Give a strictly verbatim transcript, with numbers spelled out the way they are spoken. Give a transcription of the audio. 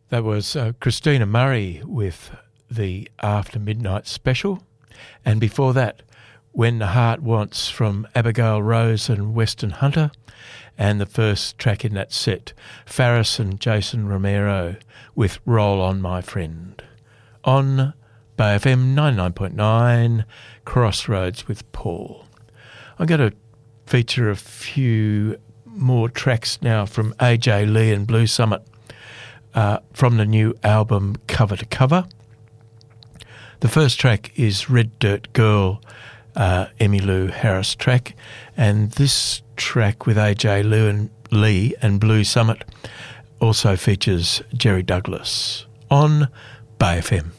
That was uh, Christina Murray with the After Midnight Special. And before that, When the Heart Wants from Abigail Rose and Weston Hunter. And the first track in that set, Faris and Jason Romero with Roll On My Friend. On Bay F M ninety-nine point nine, Crossroads with Paul. I'm going to feature a few more tracks now from A J Lee and Blue Summit uh, from the new album Cover to Cover. The first track is Red Dirt Girl, uh, Emmylou Harris track, and this track with A J Lee and, Lee and Blue Summit also features Jerry Douglas on Bay F M.